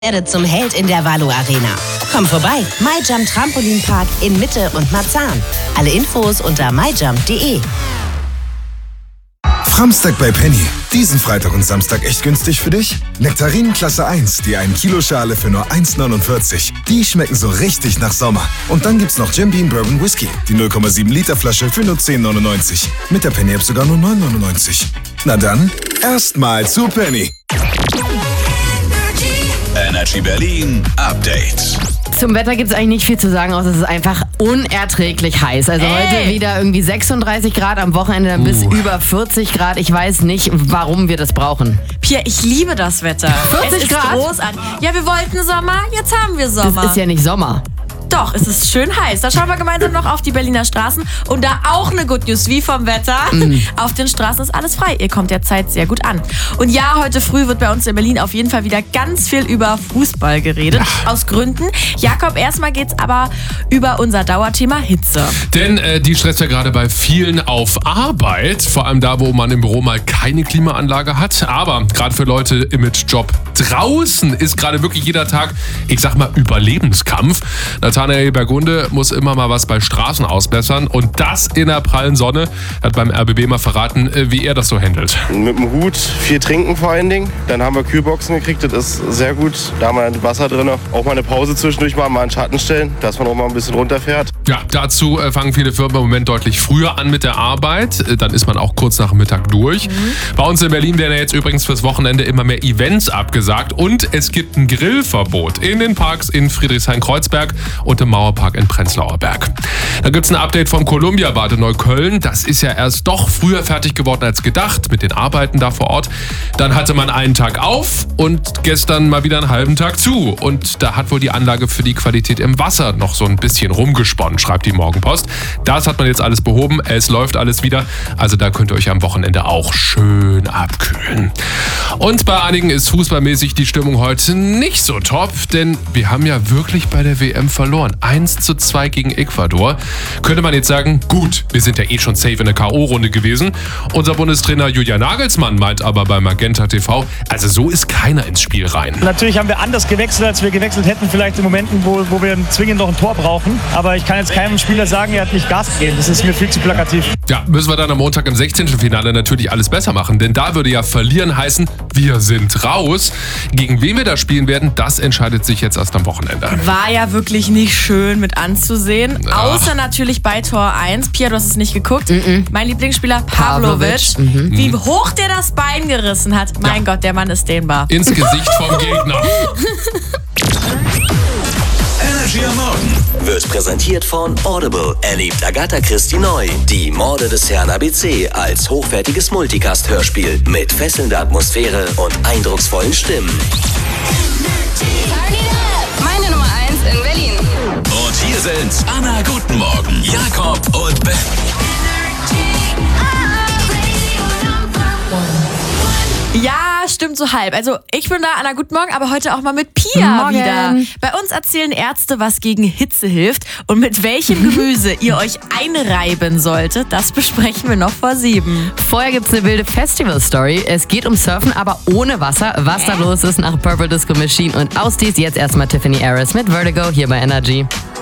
Werde zum Held in der Valo Arena. Komm vorbei, MyJump Trampolinpark in Mitte und Marzahn. Alle Infos unter myjump.de. Framstag bei Penny. Diesen Freitag und Samstag echt günstig für dich? Nektarinen Klasse 1, die 1 Kilo Schale für nur 1,49. Die schmecken so richtig nach Sommer. Und dann gibt's noch Jim Beam Bourbon Whisky, die 0,7 Liter Flasche für nur 10,99. Mit der Penny App sogar nur 9,99. Na dann, erstmal zu Penny. Energy Berlin Update. Zum Wetter gibt es eigentlich nicht viel zu sagen, außer es ist einfach unerträglich heiß. Also heute wieder irgendwie 36 Grad, am Wochenende dann bis über 40 Grad. Ich weiß nicht, warum wir das brauchen. Pia, ich liebe das Wetter. 40 Grad? Großartig. Ja, wir wollten Sommer, jetzt haben wir Sommer. Das ist ja nicht Sommer. Doch, es ist schön heiß. Da schauen wir gemeinsam noch auf die Berliner Straßen. Und da auch eine Good News, wie vom Wetter. Auf den Straßen ist alles frei. Ihr kommt der Zeit sehr gut an. Und ja, heute früh wird bei uns in Berlin auf jeden Fall wieder ganz viel über Fußball geredet. Aus Gründen. Jakob, erstmal geht's aber über unser Dauerthema Hitze. Denn die stresst ja gerade bei vielen auf Arbeit. Vor allem da, wo man im Büro mal keine Klimaanlage hat. Aber gerade für Leute mit Job draußen ist gerade wirklich jeder Tag, ich sag mal, Überlebenskampf. Nathanael Bergunde muss immer mal was bei Straßen ausbessern und das in der prallen Sonne. Hat beim RBB mal verraten, wie er das so handelt. Mit dem Hut viel trinken vor allen Dingen. Dann haben wir Kühlboxen gekriegt, das ist sehr gut. Da haben wir Wasser drin. Auch mal eine Pause zwischendurch mal in Schatten stellen, dass man auch mal ein bisschen runterfährt. Ja, dazu fangen viele Firmen im Moment deutlich früher an mit der Arbeit. Dann ist man auch kurz nach Mittag durch. Bei uns in Berlin werden ja jetzt übrigens fürs Wochenende immer mehr Events abgesagt und es gibt ein Grillverbot in den Parks in Friedrichshain-Kreuzberg und im Mauerpark in Prenzlauer Berg. Da gibt es ein Update vom Columbia-Bad in Neukölln. Das ist ja erst doch früher fertig geworden als gedacht mit den Arbeiten da vor Ort. Dann hatte man einen Tag auf und gestern mal wieder einen halben Tag zu. Und da hat wohl die Anlage für die Qualität im Wasser noch so ein bisschen rumgesponnen, schreibt die Morgenpost. Das hat man jetzt alles behoben. Es läuft alles wieder. Also da könnt ihr euch am Wochenende auch schön abkühlen. Und bei einigen ist fußballmäßig die Stimmung heute nicht so top, denn wir haben ja wirklich bei der WM verloren. 1:2 gegen Ecuador. Könnte man jetzt sagen, gut, wir sind ja eh schon safe in der K.O.-Runde gewesen. Unser Bundestrainer Julian Nagelsmann meint aber bei Magenta TV, also so ist keiner ins Spiel rein. Natürlich haben wir anders gewechselt, als wir gewechselt hätten, vielleicht in Momenten, wo wir zwingend noch ein Tor brauchen. Aber ich kann jetzt keinem Spieler sagen, er hat nicht Gas gegeben. Das ist mir viel zu plakativ. Ja, müssen wir dann am Montag im 16. Finale natürlich alles besser machen, denn da würde ja verlieren heißen, wir sind raus. Gegen wen wir da spielen werden, das entscheidet sich jetzt erst am Wochenende. War ja wirklich nicht schön mit anzusehen. Außer natürlich bei Tor 1. Pia, du hast es nicht geguckt. Mein Lieblingsspieler Pavlovic. Wie hoch der das Bein gerissen hat. Mein Gott, der Mann ist dehnbar. Ins Gesicht vom Gegner. Energy am Morgen wird präsentiert von Audible. Erlebt Agatha Christie neu. Die Morde des Herrn ABC als hochwertiges Multicast-Hörspiel mit fesselnder Atmosphäre und eindrucksvollen Stimmen. Meine Nummer 1 in Berlin. Und hier sind Anna Guten Morgen, Jakob und Ben. Ja, stimmt so halb. Also ich bin da, Anna, guten Morgen, aber heute auch mal mit Pia wieder. Bei uns erzählen Ärzte, was gegen Hitze hilft und mit welchem Gemüse ihr euch einreiben solltet, das besprechen wir noch vor 7. Vorher gibt es eine wilde Festival-Story. Es geht um Surfen, aber ohne Wasser. Was da los ist nach Purple Disco Machine und Ausdies. Jetzt erstmal Tiffany Harris mit Vertigo hier bei Energy.